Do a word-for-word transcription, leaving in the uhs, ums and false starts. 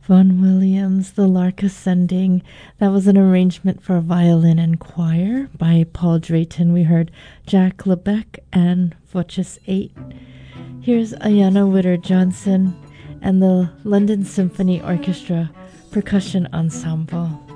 Vaughan Williams, The Lark Ascending. That was an arrangement for violin and choir by Paul Drayton. We heard Jack Lebec and Voces eight. Here's Ayanna Witter-Johnson and the London Symphony Orchestra Percussion Ensemble.